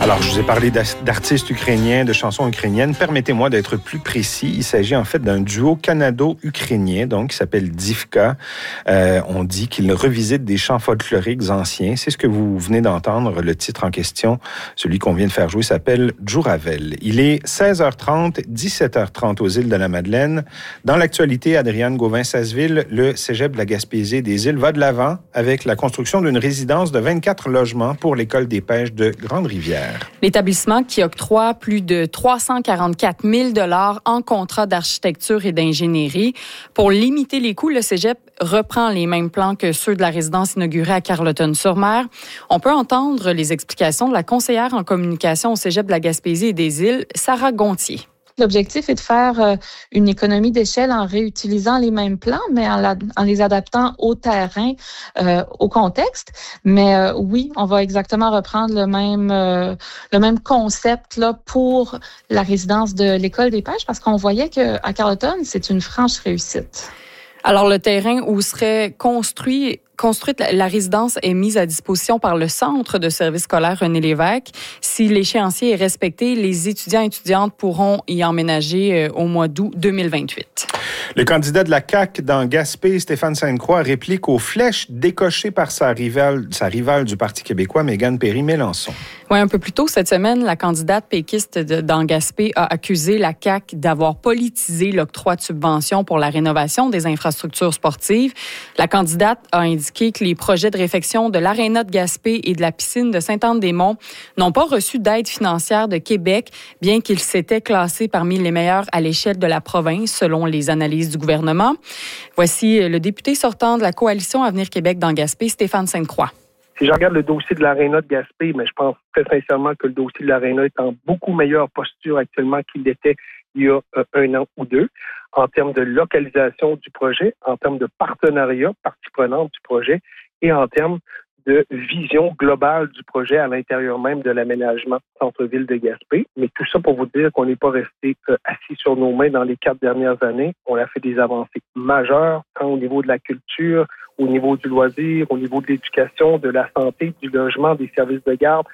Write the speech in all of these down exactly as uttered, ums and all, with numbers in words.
Alors, je vous ai parlé d'artistes ukrainiens, de chansons ukrainiennes. Permettez-moi d'être plus précis. Il s'agit en fait d'un duo canado-ukrainien, donc, qui s'appelle Divka. Euh, on dit qu'il revisite des chants folkloriques anciens. C'est ce que vous venez d'entendre. Le titre en question, celui qu'on vient de faire jouer, s'appelle Djouravel. Il est seize heures trente, dix-sept heures trente aux îles de la Madeleine. Dans l'actualité, Adriane Gauvin-Sasseville, le cégep de la Gaspésie des îles va de l'avant avec la construction d'une résidence de vingt-quatre logements pour l'école des pêches de Grande-Rivière. L'établissement qui octroie plus de trois cent quarante-quatre mille dollars en contrat d'architecture et d'ingénierie. Pour limiter les coûts, le cégep reprend les mêmes plans que ceux de la résidence inaugurée à Carleton-sur-Mer. On peut entendre les explications de la conseillère en communication au cégep de la Gaspésie et des îles, Sarah Gontier. L'objectif est de faire euh, une économie d'échelle en réutilisant les mêmes plans, mais en, la, en les adaptant au terrain, euh, au contexte. Mais euh, oui, on va exactement reprendre le même euh, le même concept là pour la résidence de l'école des pêches, parce qu'on voyait qu'à Carleton, c'est une franche réussite. Alors, le terrain où serait construit Construite, la résidence est mise à disposition par le Centre de services scolaires René Lévesque. Si l'échéancier est respecté, les étudiants et étudiantes pourront y emménager au mois d'août deux mille vingt-huit. Le candidat de la C A Q dans Gaspé, Stéphane Sainte-Croix, réplique aux flèches décochées par sa rivale, sa rivale du Parti québécois, Mégane Perry-Mélenchon. Oui, un peu plus tôt cette semaine, la candidate péquiste de, dans Gaspé a accusé la C A Q d'avoir politisé l'octroi de subventions pour la rénovation des infrastructures sportives. La candidate a indiqué que les projets de réfection de l'aréna de Gaspé et de la piscine de Sainte-Anne-des-Monts n'ont pas reçu d'aide financière de Québec, bien qu'ils s'étaient classés parmi les meilleurs à l'échelle de la province, selon les analyses du gouvernement. Voici le député sortant de la coalition Avenir Québec dans Gaspé, Stéphane Sainte-Croix. Si je regarde le dossier de l'aréna de Gaspé, mais je pense très sincèrement que le dossier de l'aréna est en beaucoup meilleure posture actuellement qu'il l'était il y a euh, un an ou deux, en termes de localisation du projet, en termes de partenariat, partie prenante du projet, et en termes de vision globale du projet à l'intérieur même de l'aménagement centre-ville de Gaspé. Mais tout ça pour vous dire qu'on n'est pas resté euh, assis sur nos mains dans les quatre dernières années. On a fait des avancées majeures, tant au niveau de la culture, au niveau du loisir, au niveau de l'éducation, de la santé, du logement, des services de garde.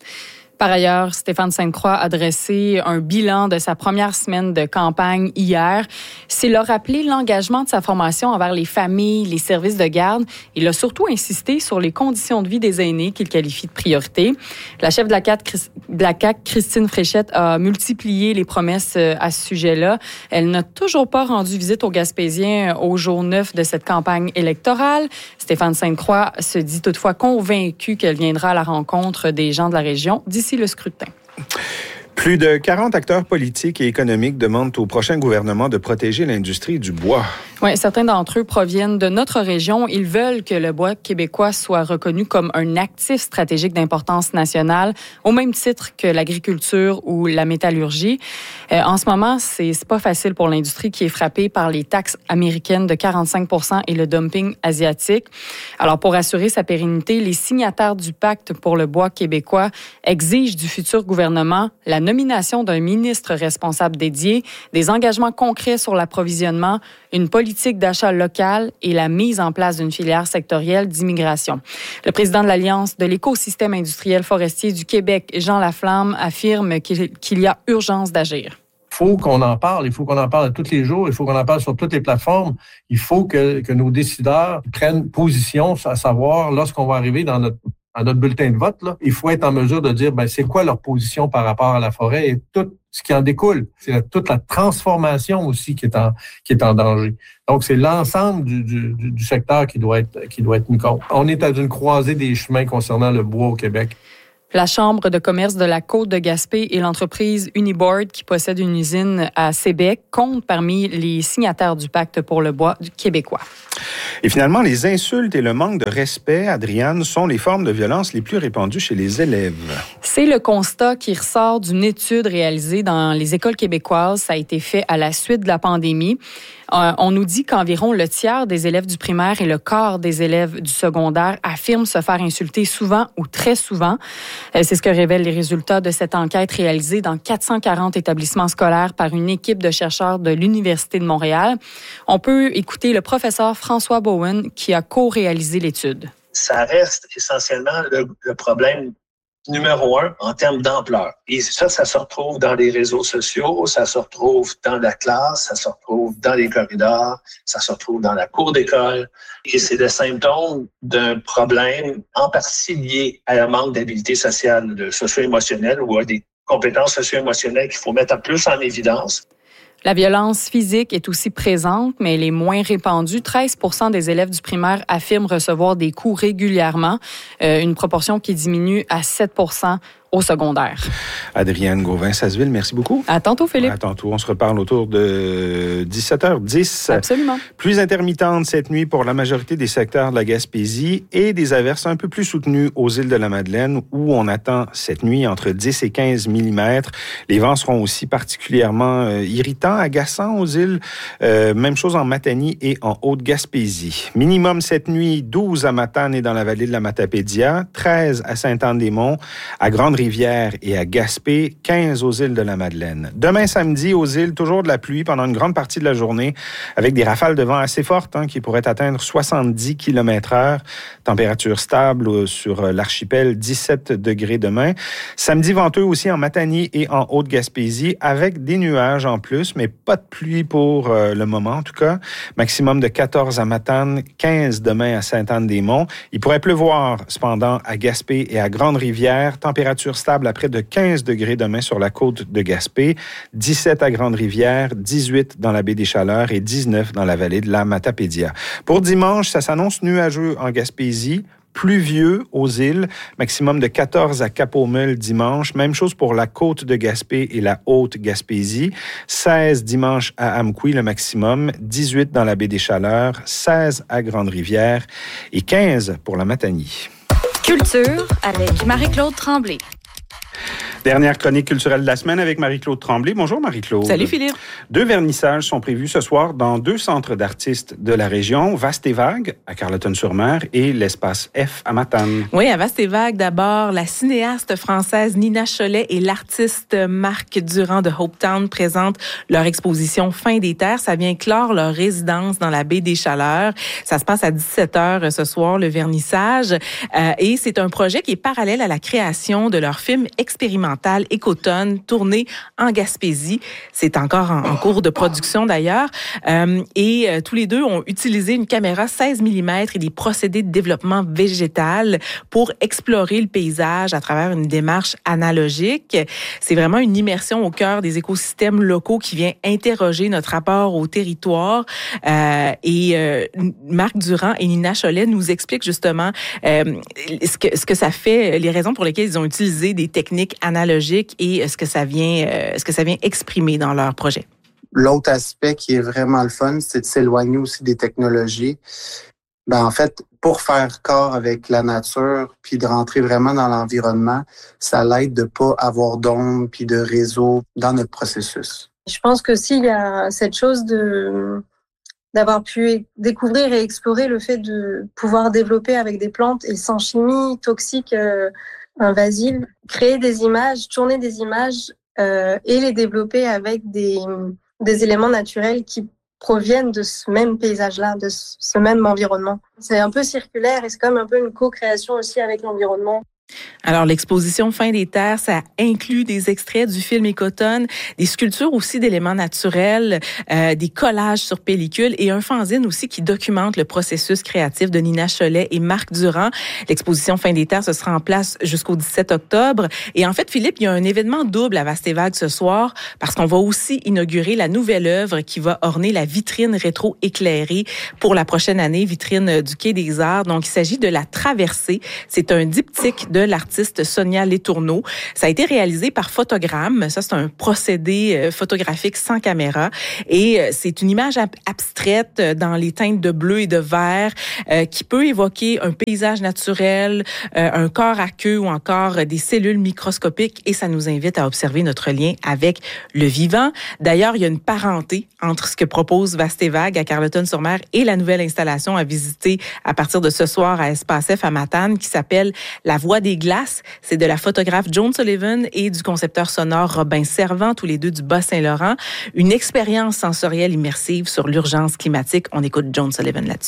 Par ailleurs, Stéphane Sainte-Croix a dressé un bilan de sa première semaine de campagne hier. C'est leur rappeler l'engagement de sa formation envers les familles, les services de garde. Il a surtout insisté sur les conditions de vie des aînés qu'il qualifie de priorité. La chef de la C A Q, de la C A Q, Christine Fréchette, a multiplié les promesses à ce sujet-là. Elle n'a toujours pas rendu visite aux Gaspésiens au jour neuf de cette campagne électorale. Stéphane Sainte-Croix se dit toutefois convaincu qu'elle viendra à la rencontre des gens de la région d'ici le scrutin. Plus de quarante acteurs politiques et économiques demandent au prochain gouvernement de protéger l'industrie du bois. Oui, certains d'entre eux proviennent de notre région. Ils veulent que le bois québécois soit reconnu comme un actif stratégique d'importance nationale, au même titre que l'agriculture ou la métallurgie. Euh, en ce moment, c'est, c'est pas facile pour l'industrie qui est frappée par les taxes américaines de quarante-cinq pour cent et le dumping asiatique. Alors, pour assurer sa pérennité, les signataires du pacte pour le bois québécois exigent du futur gouvernement la nomination d'un ministre responsable dédié, des engagements concrets sur l'approvisionnement, une politique d'achat local et la mise en place d'une filière sectorielle d'immigration. Le président de l'Alliance de l'écosystème industriel forestier du Québec, Jean Laflamme, affirme qu'il, qu'il y a urgence d'agir. Il faut qu'on en parle, il faut qu'on en parle tous les jours, il faut qu'on en parle sur toutes les plateformes. Il faut que, que nos décideurs prennent position, à savoir, lorsqu'on va arriver dans notre dans notre bulletin de vote, là, il faut être en mesure de dire ben c'est quoi leur position par rapport à la forêt et tout ce qui en découle. C'est la, toute la transformation aussi qui est en qui est en danger. Donc c'est l'ensemble du, du, du secteur qui doit être qui doit être mis compte. On est à une croisée des chemins concernant le bois au Québec. La Chambre de commerce de la Côte de Gaspé et l'entreprise Uniboard, qui possède une usine à Sébec, comptent parmi les signataires du pacte pour le bois du québécois. Et finalement, les insultes et le manque de respect, Adriane, sont les formes de violence les plus répandues chez les élèves. C'est le constat qui ressort d'une étude réalisée dans les écoles québécoises. Ça a été fait à la suite de la pandémie. Euh, on nous dit qu'environ le tiers des élèves du primaire et le quart des élèves du secondaire affirment se faire insulter souvent ou très souvent. Euh, c'est ce que révèlent les résultats de cette enquête réalisée dans quatre cent quarante établissements scolaires par une équipe de chercheurs de l'Université de Montréal. On peut écouter le professeur François Bowen qui a co-réalisé l'étude. Ça reste essentiellement le, le problème numéro un en termes d'ampleur. Et ça, ça se retrouve dans les réseaux sociaux, ça se retrouve dans la classe, ça se retrouve dans les corridors, ça se retrouve dans la cour d'école. Et c'est le symptôme d'un problème en partie lié à un manque d'habilité sociale, de socio-émotionnelle ou à des compétences socio-émotionnelles qu'il faut mettre plus en évidence. La violence physique est aussi présente, mais elle est moins répandue. treize pour cent des élèves du primaire affirment recevoir des coups régulièrement, euh, une proportion qui diminue à sept pour cent au secondaire. Adrienne Gauvin-Sasseville, merci beaucoup. À tantôt, Philippe. À tantôt. On se reparle autour de dix-sept heures dix. Absolument. Plus intermittente cette nuit pour la majorité des secteurs de la Gaspésie et des averses un peu plus soutenues aux îles de la Madeleine où on attend cette nuit entre dix et quinze millimètres. Les vents seront aussi particulièrement euh, irritants, agaçants aux îles. Euh, même chose en Matanie et en Haute-Gaspésie. Minimum cette nuit, douze à Matane et dans la vallée de la Matapédia, treize à Sainte-Anne-des-Monts, à Grande-Rivière et à Gaspé, quinze aux îles de la Madeleine. Demain samedi, aux îles, toujours de la pluie pendant une grande partie de la journée, avec des rafales de vent assez fortes hein, qui pourraient atteindre soixante-dix kilomètres heure. Température stable sur l'archipel, dix-sept degrés demain. Samedi venteux aussi en Matanie et en Haute-Gaspésie, avec des nuages en plus, mais pas de pluie pour euh, le moment en tout cas. Maximum de quatorze à Matane, quinze demain à Sainte-Anne-des-Monts. Il pourrait pleuvoir cependant à Gaspé et à Grande-Rivière. Température stable à près de quinze degrés demain sur la côte de Gaspé, dix-sept à Grande-Rivière, dix-huit dans la baie des Chaleurs et dix-neuf dans la vallée de la Matapédia. Pour dimanche, ça s'annonce nuageux en Gaspésie, pluvieux aux îles, maximum de quatorze à Cap-aux-Meules dimanche. Même chose pour la côte de Gaspé et la Haute-Gaspésie. seize dimanche à Amqui, le maximum. dix-huit dans la baie des Chaleurs, seize à Grande-Rivière et quinze pour la Matanie. Culture avec Marie-Claude Tremblay. Dernière chronique culturelle de la semaine avec Marie-Claude Tremblay. Bonjour Marie-Claude. Salut Philippe. Deux vernissages sont prévus ce soir dans deux centres d'artistes de la région, Vaste et Vague à Carleton-sur-Mer et l'Espace F à Matane. Oui, à Vaste et Vague, d'abord, la cinéaste française Nina Cholet et l'artiste Marc Durand de Hopetown présentent leur exposition Fin des terres. Ça vient clore leur résidence dans la baie des Chaleurs. Ça se passe à dix-sept heures ce soir, le vernissage. Euh, et c'est un projet qui est parallèle à la création de leur film expérimental Écotone, tourné en Gaspésie. C'est encore en, en cours de production d'ailleurs. Euh, et euh, tous les deux ont utilisé une caméra seize millimètres et des procédés de développement végétal pour explorer le paysage à travers une démarche analogique. C'est vraiment une immersion au cœur des écosystèmes locaux qui vient interroger notre rapport au territoire. Euh, et euh, Marc Durand et Nina Cholet nous expliquent justement euh, ce que, ce que ça fait, les raisons pour lesquelles ils ont utilisé des techniques analogiques et ce que ça vient, euh, ce que ça vient exprimer dans leur projet. L'autre aspect qui est vraiment le fun, c'est de s'éloigner aussi des technologies. Ben, en fait, pour faire corps avec la nature puis de rentrer vraiment dans l'environnement, ça l'aide de pas avoir d'ombre puis de réseau dans notre processus. Je pense que s'il y a cette chose de d'avoir pu découvrir et explorer le fait de pouvoir développer avec des plantes et sans chimie toxique euh, invasive, créer des images, tourner des images euh, et les développer avec des, des éléments naturels qui proviennent de ce même paysage-là, de ce même environnement. C'est un peu circulaire et c'est comme un peu une co-création aussi avec l'environnement. Alors, l'exposition Fin des terres, ça inclut des extraits du film Écotone, des sculptures aussi d'éléments naturels, euh, des collages sur pellicule et un fanzine aussi qui documente le processus créatif de Nina Cholet et Marc Durand. L'exposition Fin des terres, ce sera en place jusqu'au dix-sept octobre. Et en fait, Philippe, il y a un événement double à Vaste et Vague ce soir parce qu'on va aussi inaugurer la nouvelle œuvre qui va orner la vitrine rétro éclairée pour la prochaine année, vitrine du Quai des Arts. Donc, il s'agit de La Traversée. C'est un diptyque de l'artiste Sonia Letourneau. Ça a été réalisé par Photogramme. Ça, c'est un procédé photographique sans caméra. Et c'est une image abstraite dans les teintes de bleu et de vert euh, qui peut évoquer un paysage naturel, euh, un corps à queue ou encore des cellules microscopiques. Et ça nous invite à observer notre lien avec le vivant. D'ailleurs, il y a une parenté entre ce que propose Vaste et Vague à Carleton-sur-Mer et la nouvelle installation à visiter à partir de ce soir à Espace F à Matane qui s'appelle La Voix des glaces. C'est de la photographe Joan Sullivan et du concepteur sonore Robin Servant, tous les deux du Bas-Saint-Laurent. Une expérience sensorielle immersive sur l'urgence climatique. On écoute Joan Sullivan là-dessus.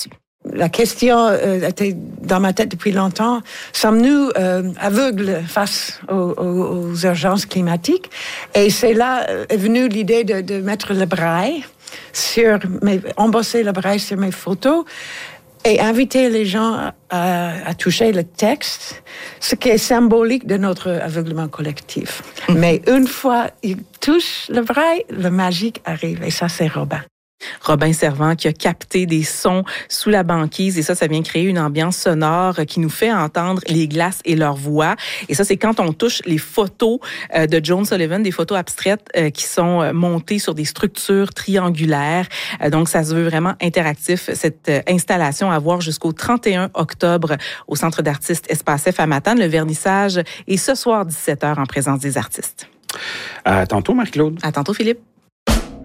la question euh, était dans ma tête depuis longtemps. Sommes-nous euh, aveugles face aux, aux, aux urgences climatiques? Et c'est là euh, est venue l'idée de, de mettre le braille sur mes, embosser le braille sur mes photos et inviter les gens à, à toucher le texte, ce qui est symbolique de notre aveuglement collectif. Mm-hmm. Mais une fois ils touchent le braille, le magique arrive. Et ça, c'est Robin. Robin Servant qui a capté des sons sous la banquise et ça, ça vient créer une ambiance sonore qui nous fait entendre les glaces et leur voix. Et ça, c'est quand on touche les photos de Joan Sullivan, des photos abstraites qui sont montées sur des structures triangulaires. Donc, ça se veut vraiment interactif, cette installation à voir jusqu'au trente et un octobre au Centre d'artistes Espace F à Matane. Le vernissage est ce soir dix-sept heures en présence des artistes. À tantôt, Marie-Claude. À tantôt, Philippe.